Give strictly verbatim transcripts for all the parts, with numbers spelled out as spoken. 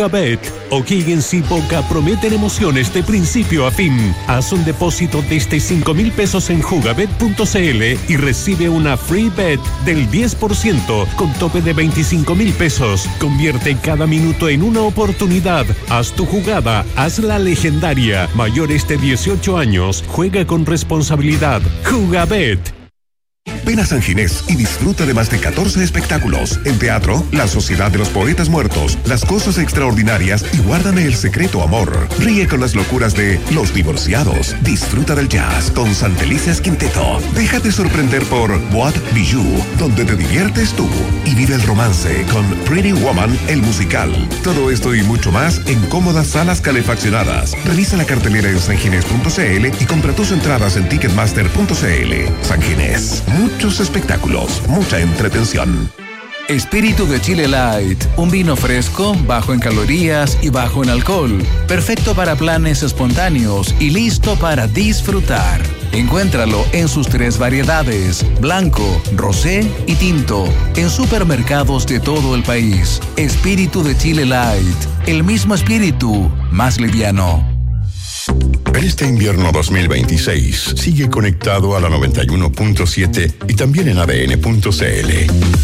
Jugabet, O'Higgins y Boca prometen emociones de principio a fin. Haz un depósito desde cinco mil pesos en jugabet punto cl y recibe una free bet del diez por ciento con tope de veinticinco mil pesos. Convierte cada minuto en una oportunidad. Haz tu jugada, hazla legendaria. Mayores de dieciocho años, juega con responsabilidad. Jugabet. Ven a San Ginés y disfruta de más de catorce espectáculos. En teatro, La Sociedad de los Poetas Muertos, Las Cosas Extraordinarias y Guárdame el Secreto Amor. Ríe con las locuras de Los Divorciados. Disfruta del jazz con Santelices Quinteto. Déjate sorprender por Boîte Bijou, donde te diviertes tú. Y vive el romance con Pretty Woman, el musical. Todo esto y mucho más en cómodas salas calefaccionadas. Revisa la cartelera en sanginés punto cl y compra tus entradas en ticketmaster punto cl. San Ginés. Muchos espectáculos, mucha entretención. Espíritu de Chile Light, un vino fresco, bajo en calorías y bajo en alcohol, perfecto para planes espontáneos y listo para disfrutar. Encuéntralo en sus tres variedades, blanco, rosé y tinto, en supermercados de todo el país. Espíritu de Chile Light, el mismo espíritu, más liviano. En este invierno dos mil veintiséis, sigue conectado a la noventa y uno punto siete y también en A D N punto cl.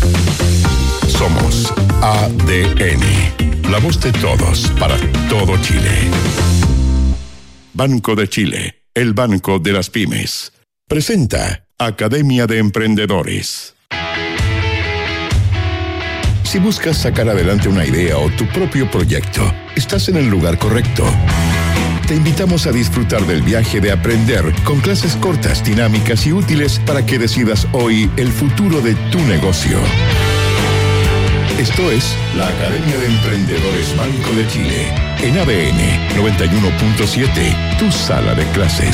Somos A D N, la voz de todos para todo Chile. Banco de Chile, el banco de las pymes. Presenta Academia de Emprendedores. Si buscas sacar adelante una idea o tu propio proyecto, estás en el lugar correcto. Te invitamos a disfrutar del viaje de aprender con clases cortas, dinámicas y útiles para que decidas hoy el futuro de tu negocio. Esto es la Academia de Emprendedores Banco de Chile, en A D N noventa y uno punto siete, tu sala de clases.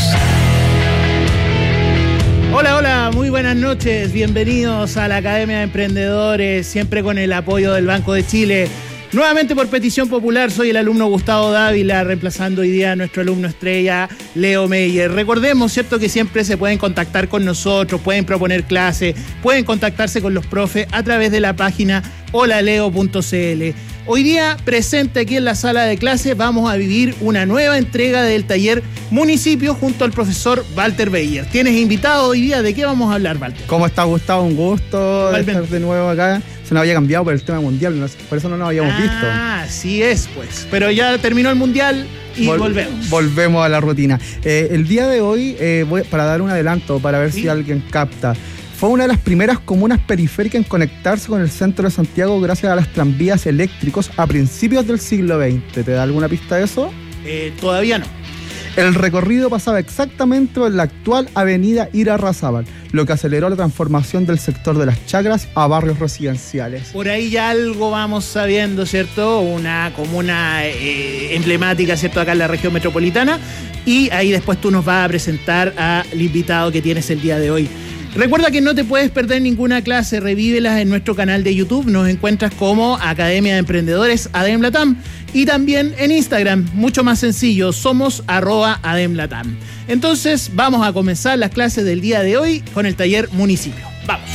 Hola, hola, muy buenas noches, bienvenidos a la Academia de Emprendedores, siempre con el apoyo del Banco de Chile. Nuevamente por petición popular, soy el alumno Gustavo Dávila, reemplazando hoy día a nuestro alumno estrella, Leo Meyer. Recordemos, ¿cierto?, que siempre se pueden contactar con nosotros, pueden proponer clases, pueden contactarse con los profes a través de la página holaleo punto cl. Hoy día, presente aquí en la sala de clase, vamos a vivir una nueva entrega del taller Municipio junto al profesor Walter Beyer. ¿Tienes invitado hoy día? ¿De qué vamos a hablar, Walter? ¿Cómo está, Gustavo? Un gusto de estar de nuevo acá. Se nos había cambiado por el tema mundial, no sé, por eso no nos habíamos ah, visto. Ah, así es, pues. Pero ya terminó el mundial y Vol- volvemos. Volvemos a la rutina. Eh, el día de hoy, eh, voy, para dar un adelanto, para ver ¿Sí? si alguien capta, fue una de las primeras comunas periféricas en conectarse con el centro de Santiago gracias a las tranvías eléctricos a principios del siglo veinte. ¿Te da alguna pista de eso? Eh, todavía no. El recorrido pasaba exactamente por la actual avenida Irarrázaval, lo que aceleró la transformación del sector de las chacras a barrios residenciales. Por ahí ya algo vamos sabiendo, ¿cierto? Una comuna eh, emblemática, ¿cierto?, acá en la región metropolitana. Y ahí después tú nos vas a presentar al invitado que tienes el día de hoy. Recuerda que no te puedes perder ninguna clase, revívelas en nuestro canal de YouTube, nos encuentras como Academia de Emprendedores ADEMLATAM y también en Instagram, mucho más sencillo, somos arroba ADEMLATAM. Entonces vamos a comenzar las clases del día de hoy con el taller Municipio. Vamos.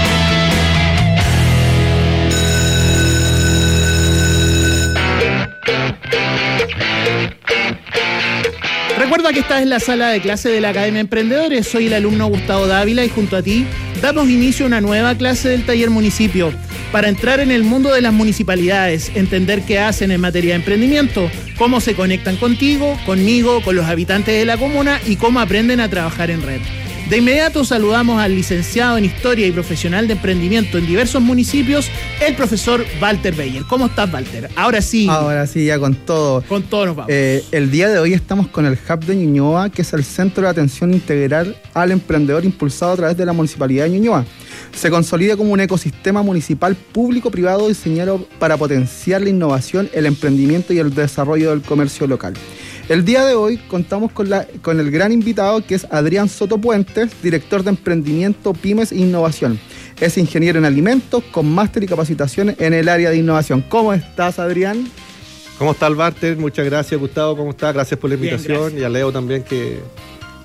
Recuerda que estás en la sala de clase de la Academia de Emprendedores. Soy el alumno Gustavo Dávila y junto a ti damos inicio a una nueva clase del taller Municipio para entrar en el mundo de las municipalidades, entender qué hacen en materia de emprendimiento, cómo se conectan contigo, conmigo, con los habitantes de la comuna y cómo aprenden a trabajar en red. De inmediato saludamos al licenciado en Historia y profesional de emprendimiento en diversos municipios, el profesor Walter Beyer. ¿Cómo estás, Walter? Ahora sí. Ahora sí, ya con todo. Con todo nos vamos. Eh, el día de hoy estamos con el Hub de Ñuñoa, que es el Centro de Atención Integral al Emprendedor impulsado a través de la Municipalidad de Ñuñoa. Se consolida como un ecosistema municipal público-privado diseñado para potenciar la innovación, el emprendimiento y el desarrollo del comercio local. El día de hoy contamos con, la, con el gran invitado que es Adrián Soto Puentes, director de Emprendimiento, Pymes e Innovación. Es ingeniero en alimentos con máster y capacitación en el área de innovación. ¿Cómo estás, Adrián? ¿Cómo está el Walter? Muchas gracias, Gustavo. ¿Cómo está? Gracias por la invitación. Bien, y a Leo también, que,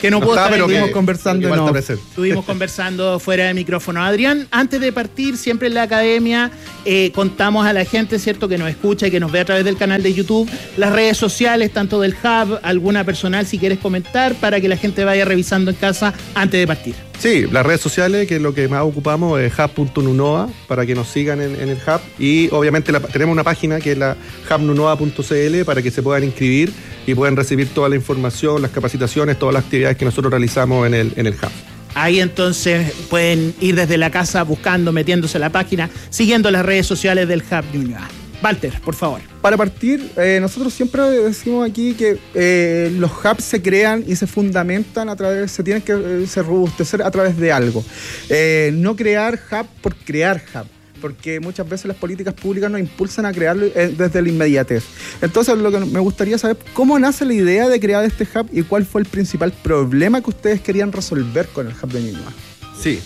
que no, no pudo está, estar pero aquí. estuvimos conversando. Igual No. está presente. Estuvimos conversando fuera de micrófono. Adrián, antes de partir, siempre en la academia eh, contamos a la gente, ¿cierto?, que nos escucha y que nos ve a través del canal de YouTube, las redes sociales, tanto del Hub, alguna personal, si quieres comentar, para que la gente vaya revisando en casa antes de partir. Sí, las redes sociales, que es lo que más ocupamos, es hub punto nunoa, para que nos sigan en, en el Hub. Y obviamente la, tenemos una página que es la hub nunoa punto c l para que se puedan inscribir y puedan recibir toda la información, las capacitaciones, todas las actividades que nosotros realizamos en el, en el Hub. Ahí entonces pueden ir desde la casa buscando, metiéndose a la página, siguiendo las redes sociales del Hub Ñuñoa. Walter, por favor. Para partir, eh, nosotros siempre decimos aquí que eh, los hubs se crean y se fundamentan a través, se tienen que eh, se robustecer a través de algo. Eh, no crear hub por crear hub, porque muchas veces las políticas públicas nos impulsan a crearlo eh, desde la inmediatez. Entonces, lo que me gustaría saber, ¿cómo nace la idea de crear este hub y cuál fue el principal problema que ustedes querían resolver con el hub de Ñuñoa? Sí.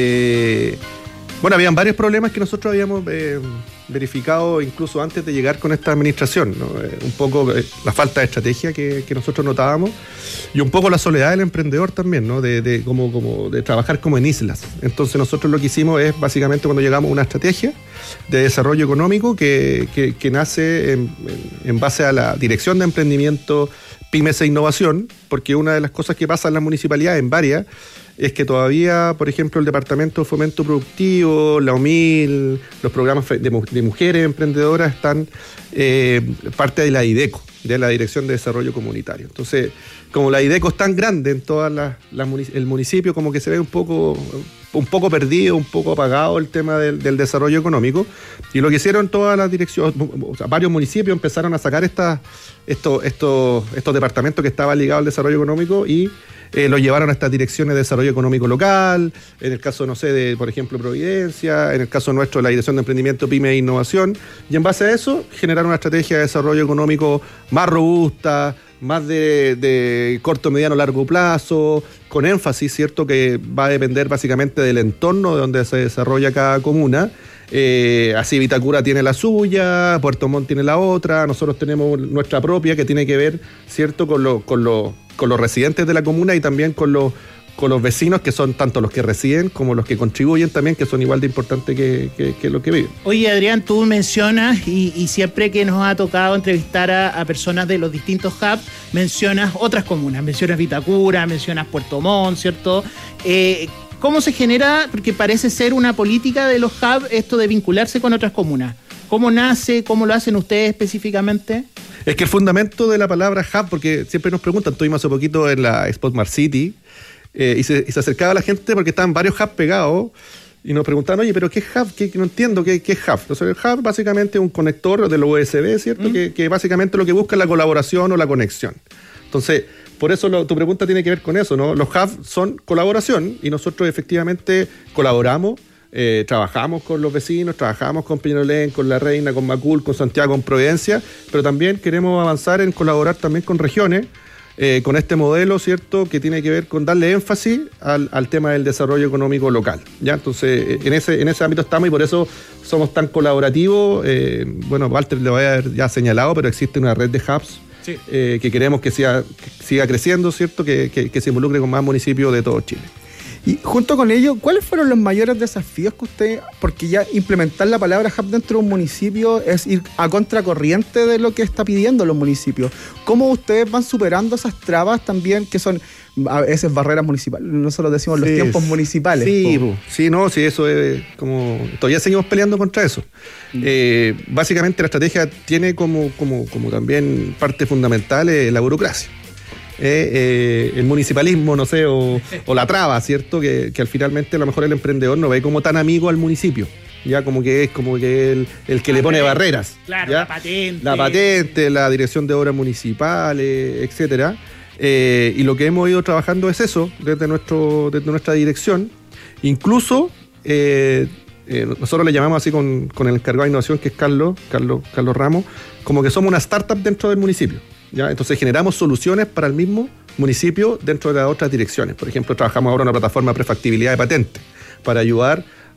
Eh, bueno, habían varios problemas que nosotros habíamos eh, verificado incluso antes de llegar con esta administración, ¿no? Eh, un poco eh, la falta de estrategia que, que nosotros notábamos y un poco la soledad del emprendedor también, ¿no? De, de, como, como de trabajar como en islas. Entonces nosotros lo que hicimos es básicamente cuando llegamos a una estrategia de desarrollo económico que, que, que nace en, en base a la Dirección de Emprendimiento, Pymes e Innovación, porque una de las cosas que pasa en la municipalidad, en varias, es que todavía, por ejemplo, el Departamento de Fomento Productivo, la O M I L, los programas de, de mujeres emprendedoras están eh, parte de la IDECO, de la Dirección de Desarrollo Comunitario. Entonces, como la IDECO es tan grande en todas las, las el municipio, como que se ve un poco, un poco perdido, un poco apagado el tema del, del desarrollo económico. Y lo que hicieron todas las direcciones, o sea, varios municipios empezaron a sacar estas, estos, estos, estos departamentos que estaban ligados al desarrollo económico y Eh, lo llevaron a estas direcciones de desarrollo económico local, en el caso, no sé, de, por ejemplo, Providencia, en el caso nuestro, la Dirección de Emprendimiento, Pyme e Innovación, y en base a eso, generaron una estrategia de desarrollo económico más robusta, más de, de corto, mediano, largo plazo, con énfasis, ¿cierto?, que va a depender básicamente del entorno de donde se desarrolla cada comuna. Eh, así Vitacura tiene la suya, Puerto Montt tiene la otra, nosotros tenemos nuestra propia que tiene que ver, ¿cierto?, con lo, con lo, con los residentes de la comuna y también con los, con los vecinos, que son tanto los que residen como los que contribuyen también, que son igual de importantes que, que, que los que viven. Oye, Adrián, tú mencionas, y, y siempre que nos ha tocado entrevistar a, a personas de los distintos hubs, mencionas otras comunas, mencionas Vitacura, mencionas Puerto Montt, ¿cierto? Eh, ¿Cómo se genera? Porque parece ser una política de los hubs esto de vincularse con otras comunas. ¿Cómo nace? ¿Cómo lo hacen ustedes específicamente? Es que el fundamento de la palabra hub, porque siempre nos preguntan, estuvimos hace poquito en la Expo Smart City, eh, y, se, y se acercaba a la gente porque estaban varios hubs pegados, y nos preguntaban, oye, ¿pero qué es hub? ¿Qué, no entiendo, ¿qué, qué es hub? Entonces, el hub básicamente es un conector de los U S B, ¿cierto? Mm. Que, que básicamente lo que busca es la colaboración o la conexión. Entonces, por eso lo, tu pregunta tiene que ver con eso, ¿no? Los hubs son colaboración y nosotros efectivamente colaboramos, eh, trabajamos con los vecinos, trabajamos con Peñalolén, con La Reina, con Macul, con Santiago, con Providencia, pero también queremos avanzar en colaborar también con regiones, eh, con este modelo, ¿cierto?, que tiene que ver con darle énfasis al, al tema del desarrollo económico local, ¿ya? Entonces, en ese, en ese ámbito estamos y por eso somos tan colaborativos. Eh, bueno, Walter lo había ya señalado, pero existe una red de hubs. Sí. Eh, que queremos que siga, que siga creciendo, ¿cierto? Que, que, que se involucre con más municipios de todo Chile. Y junto con ello, ¿cuáles fueron los mayores desafíos que usted, porque ya implementar la palabra hub dentro de un municipio es ir a contracorriente de lo que está pidiendo los municipios? ¿Cómo ustedes van superando esas trabas también que son a veces barreras municipales? Nosotros decimos los sí, tiempos municipales. Sí, po. sí, no, sí, eso es como... Todavía seguimos peleando contra eso. Mm. Eh, básicamente la estrategia tiene como, como, como también parte fundamental eh, la burocracia. Eh, eh, el municipalismo, no sé, o, o la traba, ¿cierto? Que, que al finalmente a lo mejor el emprendedor no ve como tan amigo al municipio. Ya como que es como que el, el que le pone barreras. Claro, ¿ya? la patente. La patente, la dirección de obras municipales, etcétera. Eh, y lo que hemos ido trabajando es eso, desde, nuestro, desde nuestra dirección. Incluso, eh, eh, nosotros le llamamos así con, con el encargado de innovación, que es Carlos, Carlos, Carlos Ramos, como que somos una startup dentro del municipio. ¿Ya? Entonces generamos soluciones para el mismo municipio dentro de las otras direcciones. Por ejemplo, trabajamos ahora en una plataforma de prefactibilidad de patentes para ayudar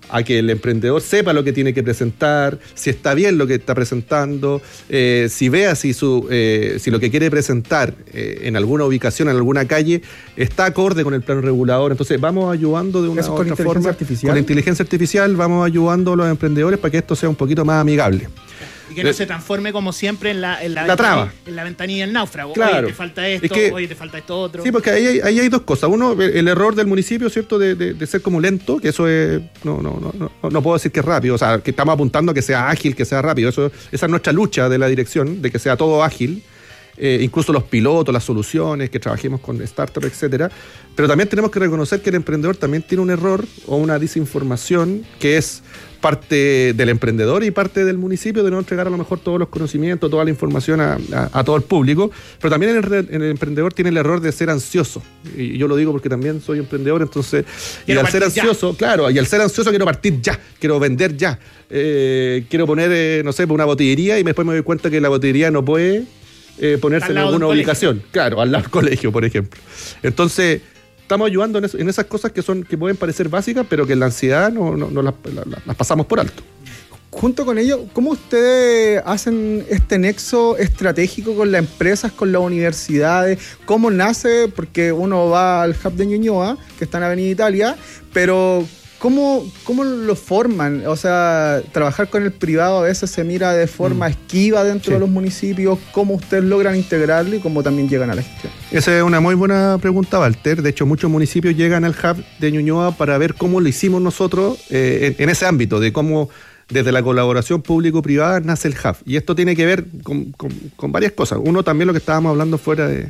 a que el emprendedor sepa lo que tiene que presentar, si está bien lo que está presentando, eh, si vea si, su, eh, si lo que quiere presentar eh, en alguna ubicación, en alguna calle, está acorde con el plano regulador. Entonces vamos ayudando de una u otra forma. Artificial. Con la inteligencia artificial vamos ayudando a los emprendedores para que esto sea un poquito más amigable. Y que no se transforme como siempre en la, en la, la traba. En la ventanilla del náufrago. Claro. Oye, te falta esto, es que, oye, te falta esto otro. Sí, porque ahí hay, ahí hay dos cosas. Uno, el, el error del municipio, ¿cierto? De, de, de ser como lento, que eso es. No, no, no, no, no puedo decir que es rápido. O sea, que estamos apuntando a que sea ágil, que sea rápido. Eso, esa es nuestra lucha de la dirección, de que sea todo ágil. Eh, incluso los pilotos, las soluciones, que trabajemos con startups, etcétera. Pero también tenemos que reconocer que el emprendedor también tiene un error o una desinformación que es parte del emprendedor y parte del municipio de no entregar a lo mejor todos los conocimientos, toda la información a, a, a todo el público. Pero también el, el emprendedor tiene el error de ser ansioso. Y yo lo digo porque también soy emprendedor, entonces... Quiero y al ser ansioso, ya. claro, y al ser ansioso quiero partir ya, quiero vender ya. Eh, quiero poner, eh, no sé, una botillería y después me doy cuenta que la botillería no puede... Eh, ponerse en alguna ubicación, claro, al lado del colegio, por ejemplo. Entonces, estamos ayudando en, eso, en esas cosas que son que pueden parecer básicas, pero que en la ansiedad no, no, no las, las, las pasamos por alto. Junto con ello, ¿cómo ustedes hacen este nexo estratégico con las empresas, con las universidades? ¿Cómo nace? Porque uno va al Hub de Ñuñoa, que está en Avenida Italia, pero... ¿Cómo, ¿Cómo lo forman? O sea, trabajar con el privado a veces se mira de forma mm. esquiva dentro sí. de los municipios. ¿Cómo ustedes logran integrarlo y cómo también llegan a la gestión? Esa es una muy buena pregunta, Walter. De hecho, muchos municipios llegan al Hub de Ñuñoa para ver cómo lo hicimos nosotros eh, en, en ese ámbito, de cómo desde la colaboración público-privada nace el Hub. Y esto tiene que ver con, con, con varias cosas. Uno, también lo que estábamos hablando fuera de...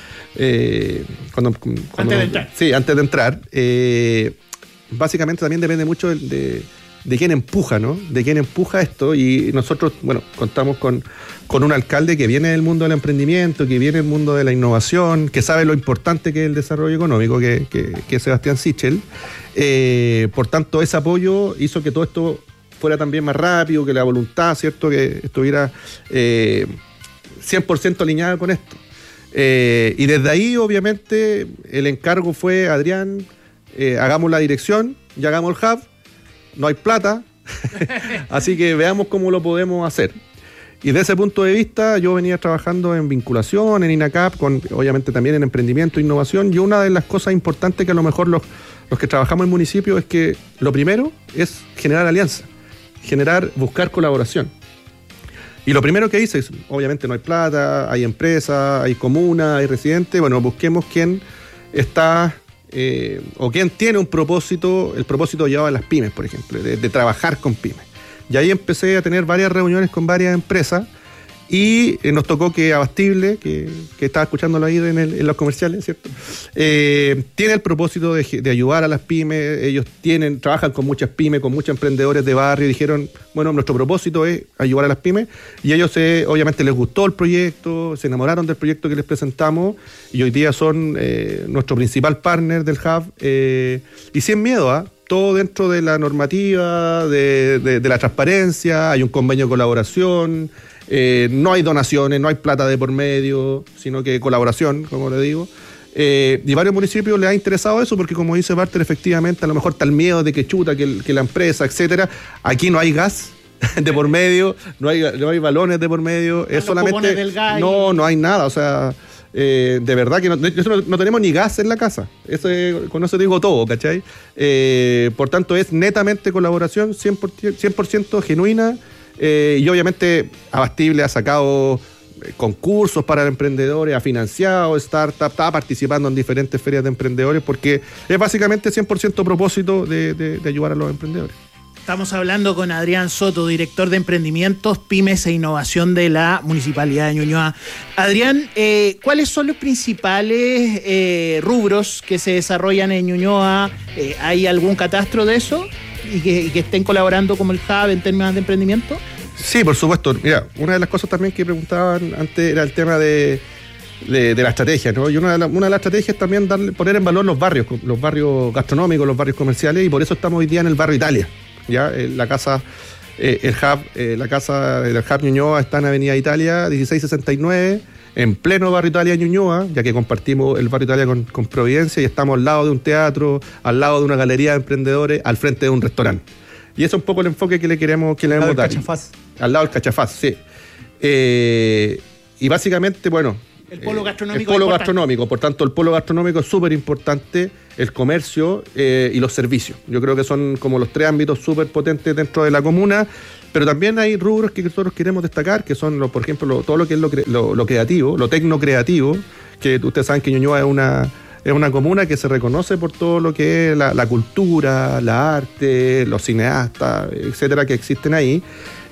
Eh, cuando, cuando, antes de entrar. Sí, antes de entrar. Eh, Básicamente también depende mucho de, de, de quién empuja, ¿no? De quién empuja esto. Y nosotros, bueno, contamos con, con un alcalde que viene del mundo del emprendimiento, que viene del mundo de la innovación, que sabe lo importante que es el desarrollo económico, que, que, que es Sebastián Sichel. Eh, por tanto, ese apoyo hizo que todo esto fuera también más rápido, que la voluntad, ¿cierto? Que estuviera eh, cien por ciento alineada con esto. Eh, y desde ahí, obviamente, el encargo fue, Adrián... Eh, hagamos la dirección y hagamos el hub, no hay plata, así que veamos cómo lo podemos hacer. Y desde ese punto de vista yo venía trabajando en vinculación, en INACAP, con, obviamente también en emprendimiento e innovación, y una de las cosas importantes que a lo mejor los, los que trabajamos en municipio es que lo primero es generar alianza, generar, buscar colaboración. Y lo primero que hice es, obviamente no hay plata, hay empresas, hay comunas, hay residentes, bueno, busquemos quién está... Eh, o quien tiene un propósito, el propósito llevado a las pymes, por ejemplo, de, de trabajar con pymes. Y ahí empecé a tener varias reuniones con varias empresas y eh, nos tocó que Abastible, que, que estaba escuchándolo ahí en, el, en los comerciales, ¿cierto? Eh, tiene el propósito de, de ayudar a las pymes. Ellos tienen, trabajan con muchas pymes, con muchos emprendedores de barrio y dijeron, bueno, nuestro propósito es ayudar a las pymes. Y ellos eh, obviamente les gustó el proyecto, se enamoraron del proyecto que les presentamos y hoy día son eh, nuestro principal partner del Hub eh, y sin miedo a... ¿eh? Todo dentro de la normativa, de, de, de la transparencia, hay un convenio de colaboración, eh, no hay donaciones, no hay plata de por medio, sino que colaboración, como le digo. Eh, y varios municipios les ha interesado eso porque, como dice Walter, efectivamente, a lo mejor está el miedo de que chuta, que, que la empresa, etcétera. Aquí no hay gas de por medio, no hay, no hay balones de por medio, es solamente... No, no hay nada, o sea... Eh, de verdad que no, no, no tenemos ni gas en la casa. Eso es, con eso digo todo, ¿cachai? Eh, por tanto, es netamente colaboración cien por ciento genuina eh, y obviamente Abastible ha sacado concursos para emprendedores, ha financiado startups, está participando en diferentes ferias de emprendedores porque es básicamente cien por ciento propósito de, de, de ayudar a los emprendedores. Estamos hablando con Adrián Soto, director de Emprendimientos, Pymes e Innovación de la Municipalidad de Ñuñoa. Adrián, eh, ¿cuáles son los principales eh, rubros que se desarrollan en Ñuñoa? Eh, ¿Hay algún catastro de eso y que, y que estén colaborando como el Hub en términos de emprendimiento? Sí, por supuesto. Mira, una de las cosas también que preguntaban antes era el tema de... De, de la estrategia, ¿no? Y una de, la, una de las estrategias es también darle, poner en valor los barrios, los barrios gastronómicos, los barrios comerciales, y por eso estamos hoy día en el barrio Italia. Ya eh, la casa, eh, el hub, eh, la casa del Hub Ñuñoa está en Avenida Italia, dieciséis sesenta y nueve, en pleno barrio Italia Ñuñoa, ya que compartimos el barrio Italia con, con Providencia y estamos al lado de un teatro, al lado de una galería de emprendedores, al frente de un restaurante. Y ese es un poco el enfoque que le queremos, que le Al debemos lado dar. del Cachafaz. Al lado del Cachafaz, sí. Eh, y básicamente, bueno... El polo gastronómico. El polo importante. gastronómico, por tanto, el polo gastronómico es súper importante, el comercio eh, y los servicios. Yo creo que son como los tres ámbitos súper potentes dentro de la comuna, pero también hay rubros que nosotros queremos destacar, que son, los, por ejemplo, lo, todo lo que es lo, cre- lo, lo creativo, lo tecno-creativo, que ustedes saben que Ñuñoa es una, es una comuna que se reconoce por todo lo que es la, la cultura, la arte, los cineastas, etcétera, que existen ahí.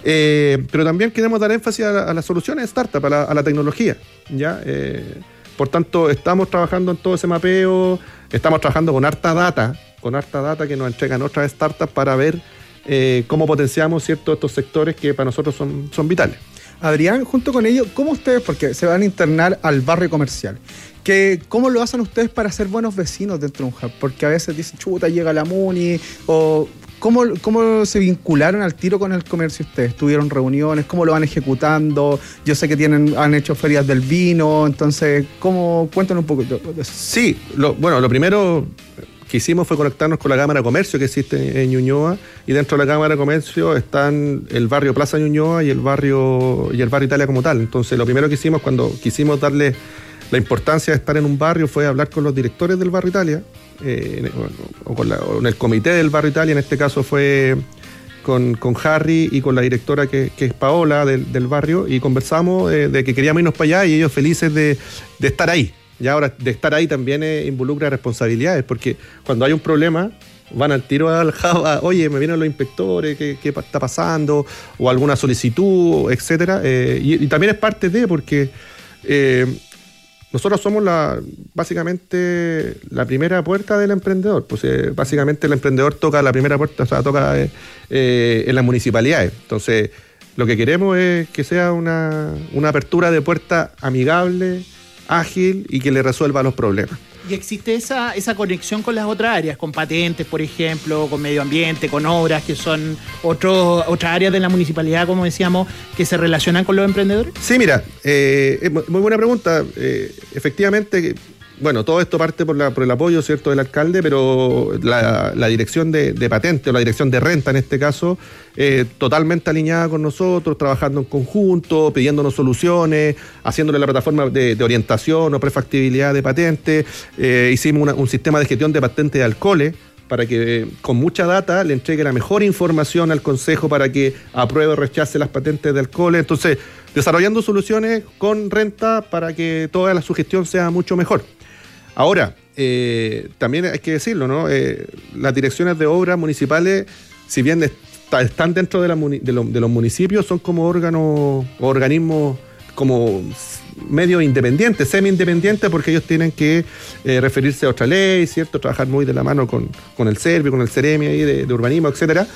Eh, pero también queremos dar énfasis a, la, a las soluciones de startup, a la, a la tecnología, ¿ya? Eh, por tanto, estamos trabajando en todo ese mapeo, estamos trabajando con harta data, con harta data que nos entregan otras startups para ver eh, cómo potenciamos ciertos estos sectores que para nosotros son, son vitales. Adrián, junto con ello, ¿cómo ustedes, porque se van a internar al barrio comercial, que, ¿cómo lo hacen ustedes para ser buenos vecinos dentro de un hub? Porque a veces dicen, chuta, llega la Muni, o ¿cómo, cómo se vincularon al tiro con el comercio ustedes? ¿Tuvieron reuniones? ¿Cómo lo van ejecutando? Yo sé que tienen, han hecho ferias del vino, entonces, ¿cómo? Cuéntanos un poco de eso. Sí, lo, bueno, lo primero que hicimos fue conectarnos con la Cámara de Comercio que existe en Ñuñoa, y dentro de la Cámara de Comercio están el barrio Plaza Ñuñoa y el barrio y el barrio Italia como tal. Entonces, lo primero que hicimos cuando quisimos darle la importancia de estar en un barrio fue hablar con los directores del barrio Italia, eh, o, con la, o en el comité del barrio Italia. En este caso fue con, con Harry y con la directora que, que es Paola del, del barrio, y conversamos eh, de que queríamos irnos para allá, y ellos felices de, de estar ahí. Y ahora, de estar ahí también eh, involucra responsabilidades, porque cuando hay un problema van al tiro al hub, a, oye, me vienen los inspectores, ¿qué, qué está pasando? O alguna solicitud, etcétera. Eh, y, y también es parte de, porque eh, nosotros somos la básicamente la primera puerta del emprendedor. Pues eh, básicamente el emprendedor toca la primera puerta, o sea, toca eh, eh, en las municipalidades. Entonces, lo que queremos es que sea una, una apertura de puerta amigable, ágil y que le resuelva los problemas. Y existe esa, esa conexión con las otras áreas, con patentes, por ejemplo, con medio ambiente, con obras, que son otro, otras áreas de la municipalidad, como decíamos, que se relacionan con los emprendedores. Sí, mira, eh, es muy buena pregunta. Eh, efectivamente, bueno, todo esto parte por, la, por el apoyo, ¿cierto?, del alcalde, pero la, la dirección de, de patente, o la dirección de renta en este caso, eh, totalmente alineada con nosotros, trabajando en conjunto, pidiéndonos soluciones, haciéndole la plataforma de, de orientación o prefactibilidad de patente. Eh, hicimos una, un sistema de gestión de patentes de alcoholes para que eh, con mucha data le entregue la mejor información al Consejo para que apruebe o rechace las patentes de alcoholes. Entonces, desarrollando soluciones con renta para que toda la sugestión sea mucho mejor. Ahora, eh, también hay que decirlo, ¿no? Eh, las direcciones de obras municipales, si bien está, están dentro de, la, de, lo, de los municipios, son como órganos o organismos como medio independientes, semi-independientes, porque ellos tienen que eh, referirse a otra ley, ¿cierto? Trabajar muy de la mano con, con el Servi, con el Ceremi ahí de, de urbanismo, etcétera.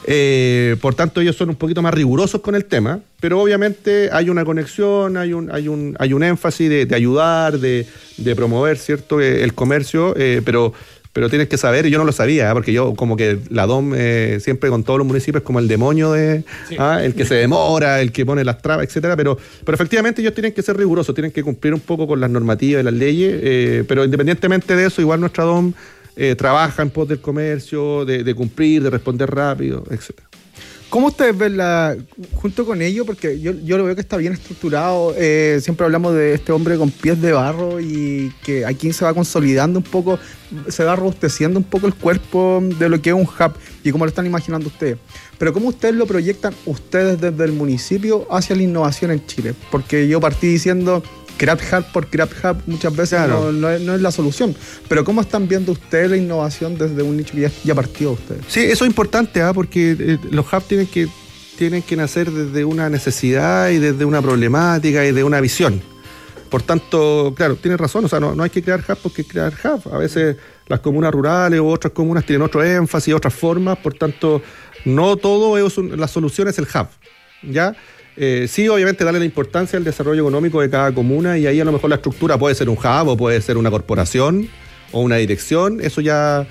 Eh, por tanto, ellos son un poquito más rigurosos con el tema, pero obviamente hay una conexión, hay un, hay un, hay un énfasis de, de ayudar, de, de promover, ¿cierto?, el comercio, eh, pero, pero tienes que saber, y yo no lo sabía, ¿eh? Porque yo como que la D O M eh, siempre con todos los municipios es como el demonio de sí. ¿ah? El que se demora, el que pone las trabas, etcétera, pero, pero efectivamente ellos tienen que ser rigurosos, tienen que cumplir un poco con las normativas y las leyes, eh, pero independientemente de eso, igual nuestra D O M Eh, trabaja en pos del comercio, de, de cumplir, de responder rápido, etcétera. ¿Cómo ustedes ven la, junto con ello? Porque yo, yo lo veo que está bien estructurado. Eh, siempre hablamos de este hombre con pies de barro y que aquí se va consolidando un poco, se va robusteciendo un poco el cuerpo de lo que es un hub y cómo lo están imaginando ustedes. Pero ¿cómo ustedes lo proyectan ustedes desde el municipio hacia la innovación en Chile? Porque yo partí diciendo Create Hub por Create Hub muchas veces claro. no, no, es, no es la solución. Pero ¿cómo están viendo ustedes la innovación desde un nicho que ya, ya partió ustedes? Sí, eso es importante, ¿eh? Porque eh, los hubs tienen que, tienen que nacer desde una necesidad y desde una problemática y de una visión. Por tanto, claro, tienes razón, o sea, no, no hay que crear hubs porque crear hubs. A veces las comunas rurales u otras comunas tienen otro énfasis, otras formas, por tanto, no todo es un, la solución es el hub, ¿ya? Eh, sí, obviamente darle la importancia al desarrollo económico de cada comuna, y ahí a lo mejor la estructura puede ser un hub o puede ser una corporación o una dirección. Eso ya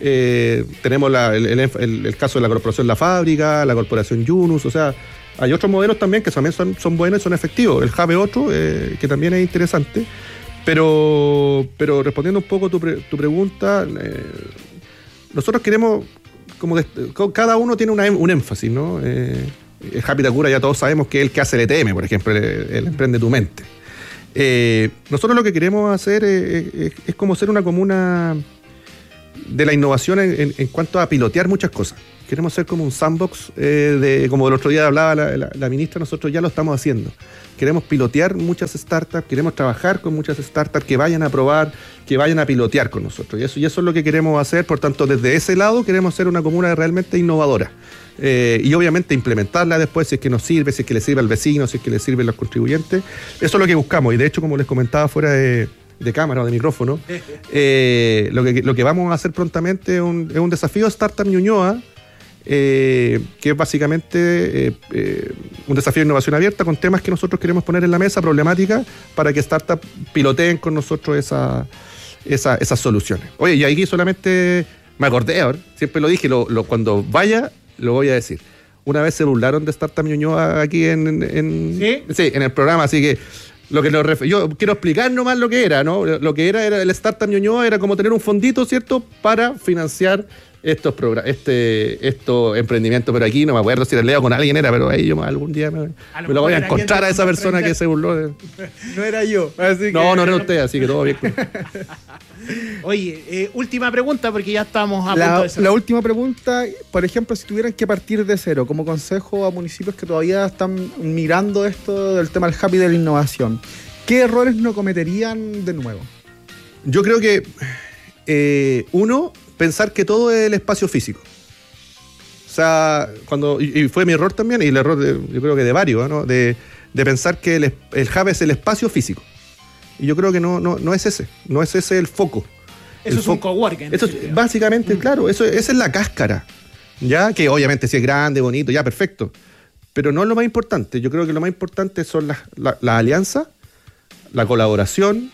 eh, tenemos la, el, el, el caso de la corporación La Fábrica, la corporación Yunus, o sea, hay otros modelos también que también son, son buenos y son efectivos. El hub es otro eh, que también es interesante, pero, pero respondiendo un poco tu, pre, tu pregunta, eh, nosotros queremos como de, cada uno tiene una, un énfasis, ¿no? Eh, Happy Takura ya todos sabemos que es el que hace el E T M, por ejemplo, el, el Emprende tu Mente. Eh, nosotros lo que queremos hacer es, es, es como ser una comuna de la innovación en, en, en cuanto a pilotear muchas cosas. Queremos ser como un sandbox, eh, de, como el otro día hablaba la, la, la ministra, nosotros ya lo estamos haciendo. Queremos pilotear muchas startups, queremos trabajar con muchas startups que vayan a probar, que vayan a pilotear con nosotros. Y eso, y eso es lo que queremos hacer. Por tanto, desde ese lado queremos ser una comuna realmente innovadora. Eh, y obviamente implementarla después si es que nos sirve, si es que le sirve al vecino, si es que le sirve a los contribuyentes. Eso es lo que buscamos. Y de hecho, como les comentaba fuera de, de cámara o de micrófono, eh, lo, que, lo que vamos a hacer prontamente es un, es un desafío Startup Ñuñoa, Eh, que es básicamente eh, eh, un desafío de innovación abierta con temas que nosotros queremos poner en la mesa, problemáticas, para que startups piloteen con nosotros esa, esa, esas soluciones. Oye, y aquí solamente me acordé, ahora, siempre lo dije, lo, lo, cuando vaya lo voy a decir. Una vez se burlaron de Startup Ñuñoa aquí en, en, ¿Sí? Sí, en el programa, así que lo que nos ref- yo quiero explicar nomás lo que era, ¿no? Lo que era, era el Startup Ñuñoa era como tener un fondito, ¿cierto?, para financiar estos programas, este, estos emprendimientos, pero aquí no me acuerdo si era Leo con alguien era, pero ahí yo algún día me, A lo me lo voy a mejor era encontrar a alguien esa de persona frente. que se burló de... No era yo. Así que... No, no era usted, así que todo bien. Oye, eh, última pregunta porque ya estamos a punto La, de cerrar. la última pregunta, por ejemplo, si tuvieran que partir de cero como consejo a municipios que todavía están mirando esto del tema del Happy de la innovación, ¿qué errores no cometerían de nuevo? Yo creo que, eh, uno, pensar que todo es el espacio físico. O sea, cuando, y, y fue mi error también, y el error de, yo creo que de varios, ¿no? De, de pensar que el, el hub es el espacio físico. Y yo creo que no, no, no es ese, no es ese el foco. Eso el es un fo- coworking. Eso es, básicamente, mm. claro, eso, esa es la cáscara. Ya, que obviamente si es grande, bonito, ya, perfecto. Pero no es lo más importante. Yo creo que lo más importante son las la, la alianzas, la colaboración,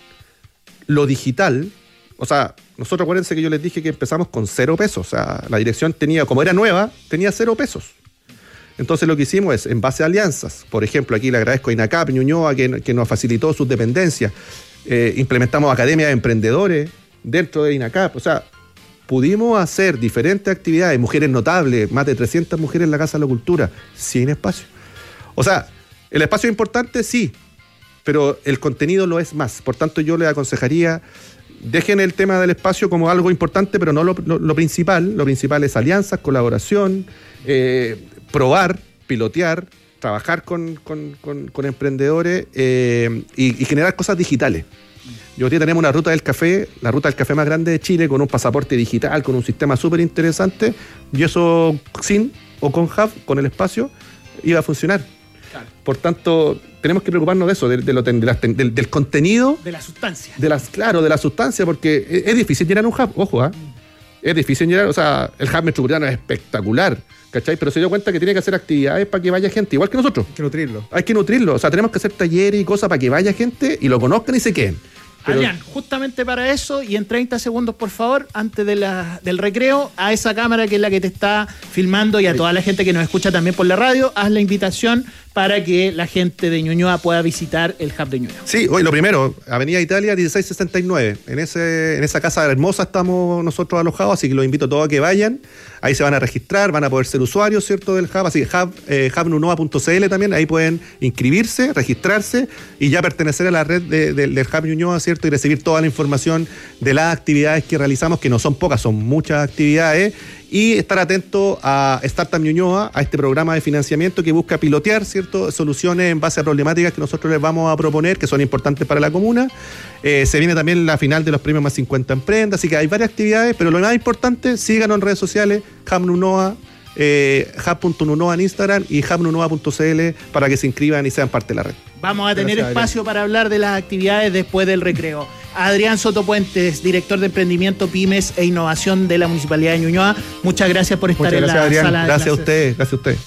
lo digital. O sea, nosotros acuérdense que yo les dije que empezamos con cero pesos. O sea, la dirección tenía, como era nueva, tenía cero pesos. Entonces lo que hicimos es, en base a alianzas, por ejemplo, aquí le agradezco a INACAP, Ñuñoa, que, que nos facilitó sus dependencias, eh, implementamos academias de emprendedores dentro de INACAP. O sea, pudimos hacer diferentes actividades, mujeres notables, más de trescientas mujeres en la Casa de la Cultura, sin espacio. O sea, el espacio es importante, sí, pero el contenido lo es más. Por tanto, yo les aconsejaría, dejen el tema del espacio como algo importante, pero no lo, lo, lo principal. Lo principal es alianzas, colaboración, eh, probar, pilotear, trabajar con, con, con, con emprendedores eh, y, y generar cosas digitales. Y hoy día tenemos una ruta del café, la ruta del café más grande de Chile, con un pasaporte digital, con un sistema súper interesante, y eso sin o con Hub, con el espacio, iba a funcionar. Claro. Por tanto, tenemos que preocuparnos de eso, de, de lo, de las, del, del contenido. De la sustancia. De las, claro, de la sustancia, porque es, es difícil llenar un Hub, ojo, ¿eh? Es difícil llenar, o sea, el Hub metropolitano es espectacular, ¿cachai? Pero se dio cuenta que tiene que hacer actividades para que vaya gente, igual que nosotros. Hay que nutrirlo. Hay que nutrirlo, o sea, tenemos que hacer talleres y cosas para que vaya gente y lo conozcan y se queden. Pero... Adrián, justamente para eso, y en treinta segundos, por favor, antes de la, del recreo, a esa cámara que es la que te está filmando y a toda la gente que nos escucha también por la radio, haz la invitación para que la gente de Ñuñoa pueda visitar el Hub de Ñuñoa. Sí, hoy lo primero, Avenida Italia dieciséis sesenta y nueve. En, ese, en esa casa hermosa estamos nosotros alojados, así que los invito a todos a que vayan. Ahí se van a registrar, van a poder ser usuarios, ¿cierto?, del Hub. Así que hub, eh, hub nunoa punto c l también, ahí pueden inscribirse, registrarse y ya pertenecer a la red de, de, del Hub Ñuñoa, ¿cierto?, y recibir toda la información de las actividades que realizamos, que no son pocas, son muchas actividades. Y estar atento a Startup Ñuñoa, a este programa de financiamiento que busca pilotear, ¿cierto?, soluciones en base a problemáticas que nosotros les vamos a proponer, que son importantes para la comuna. Eh, se viene también la final de los premios Más cincuenta Emprenda, así que hay varias actividades, pero lo más importante, síganos en redes sociales, Hub Ñuñoa, eh, hub punto ñuñoa en Instagram y hub nunoa punto c l para que se inscriban y sean parte de la red. Vamos a tener Gracias, espacio para hablar de las actividades después del recreo. Adrián Sotopuentes, director de Emprendimiento, Pymes e Innovación de la Municipalidad de Ñuñoa, muchas gracias por estar Muchas en gracias, la Adrián. sala de Gracias a clases. ustedes, gracias a ustedes.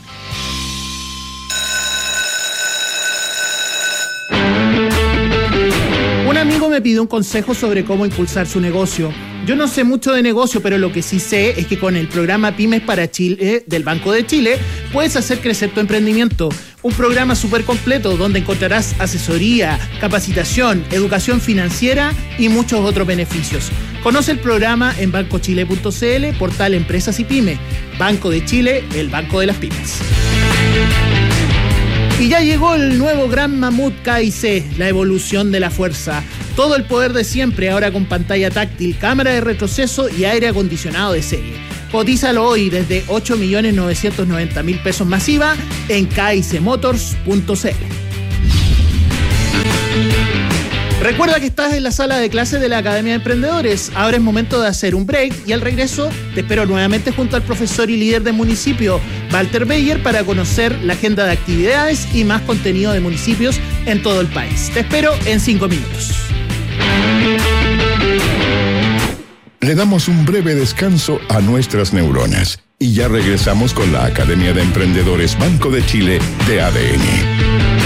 Un amigo me pidió un consejo sobre cómo impulsar su negocio. Yo no sé mucho de negocio, pero lo que sí sé es que con el programa Pymes para Chile del Banco de Chile puedes hacer crecer tu emprendimiento. Un programa súper completo donde encontrarás asesoría, capacitación, educación financiera y muchos otros beneficios. Conoce el programa en banco chile punto c l, portal Empresas y Pyme. Banco de Chile, el banco de las pymes. Y ya llegó el nuevo Gran Mamut K I C, la evolución de la fuerza. Todo el poder de siempre, ahora con pantalla táctil, cámara de retroceso y aire acondicionado de serie. Cotízalo hoy desde ocho millones novecientos noventa mil pesos masiva en k i c motors punto c l. Recuerda que estás en la sala de clases de la Academia de Emprendedores. Ahora es momento de hacer un break y al regreso te espero nuevamente junto al profesor y líder del municipio, Walter Beyer, para conocer la agenda de actividades y más contenido de municipios en todo el país. Te espero en cinco minutos. Le damos un breve descanso a nuestras neuronas y ya regresamos con la Academia de Emprendedores Banco de Chile de A D N.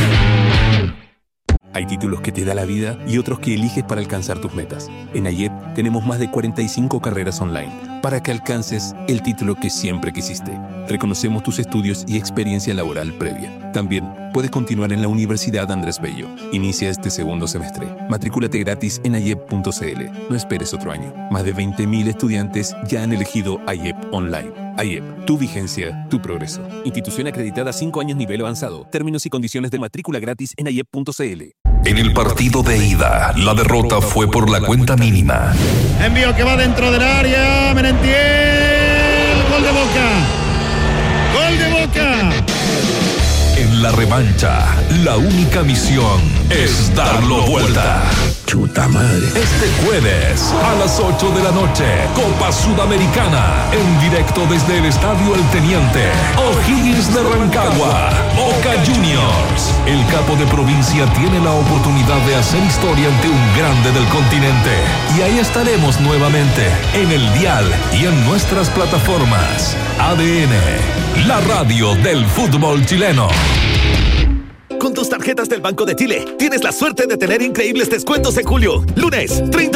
Hay títulos que te da la vida y otros que eliges para alcanzar tus metas. En AYEP tenemos más de cuarenta y cinco carreras online para que alcances el título que siempre quisiste. Reconocemos tus estudios y experiencia laboral previa. También puedes continuar en la Universidad Andrés Bello. Inicia este segundo semestre. Matrículate gratis en ayep punto c l. No esperes otro año. Más de veinte mil estudiantes ya han elegido AYEP Online. AYEP, tu vigencia, tu progreso. Institución acreditada cinco años nivel avanzado. Términos y condiciones de matrícula gratis en ayep punto c l. En el partido de ida, la derrota fue por la cuenta mínima. Envío que va dentro del área. Merentiel. Gol de Boca. Gol de Boca. En la revancha, la única misión es darlo vuelta. Chuta madre. Este jueves a las ocho de la noche, Copa Sudamericana, en directo desde el Estadio El Teniente, O'Higgins de Rancagua, Boca Juniors. El capo de provincia tiene la oportunidad de hacer historia ante un grande del continente. Y ahí estaremos nuevamente, en el dial y en nuestras plataformas. A D N, la radio del fútbol chileno. Con tus tarjetas del Banco de Chile, tienes la suerte de tener increíbles descuentos en julio. Lunes, treinta